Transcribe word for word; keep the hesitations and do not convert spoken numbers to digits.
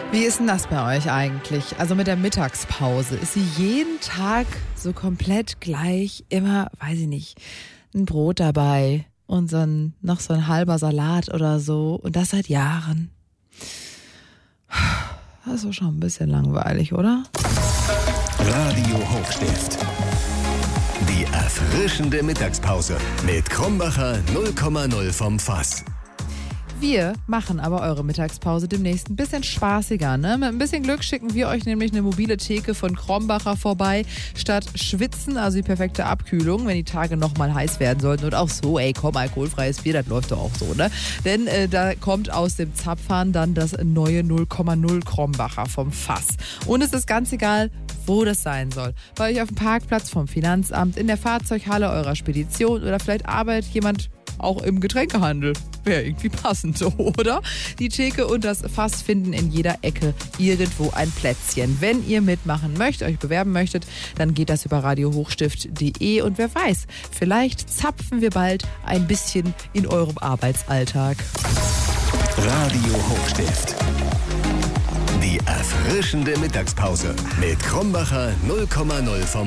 Wie ist denn das bei euch eigentlich? Also mit der Mittagspause. Ist sie jeden Tag so komplett gleich? Immer, weiß ich nicht, ein Brot dabei und so ein, noch so ein halber Salat oder so. Und das seit Jahren. Das ist doch schon ein bisschen langweilig, oder? Radio Hochstift. Die erfrischende Mittagspause mit Krombacher null Komma null vom Fass. Wir machen aber eure Mittagspause demnächst ein bisschen spaßiger, ne? Mit ein bisschen Glück schicken wir euch nämlich eine mobile Theke von Krombacher vorbei. Statt Schwitzen, also die perfekte Abkühlung, wenn die Tage nochmal heiß werden sollten. Und auch so, ey, komm, alkoholfreies Bier, das läuft doch auch so, ne? Denn äh, da kommt aus dem Zapfhahn dann das neue null Komma null Krombacher vom Fass. Und es ist ganz egal, wo das sein soll. Bei euch auf dem Parkplatz vom Finanzamt, in der Fahrzeughalle eurer Spedition oder vielleicht arbeitet jemand auch im Getränkehandel. Wäre irgendwie passend so, oder? Die Theke und das Fass finden in jeder Ecke irgendwo ein Plätzchen. Wenn ihr mitmachen möchtet, euch bewerben möchtet, dann geht das über radio hochstift punkt de und wer weiß, vielleicht zapfen wir bald ein bisschen in eurem Arbeitsalltag. Radio Hochstift. Die erfrischende Mittagspause mit Krombacher null Komma null vom